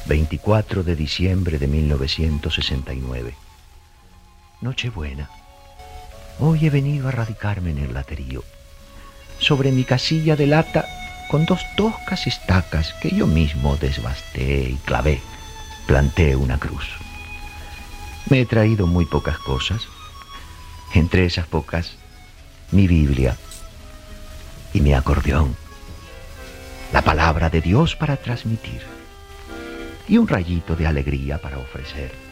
24 de diciembre de 1969. Nochebuena. Hoy he venido a radicarme en el laterío. Sobre mi casilla de lata, con dos toscas estacas que yo mismo desbasté y clavé, planté una cruz. Me he traído muy pocas cosas. Entre esas pocas, mi Biblia y mi acordeón. La palabra de Dios para transmitir. Y un rayito de alegría para ofrecer.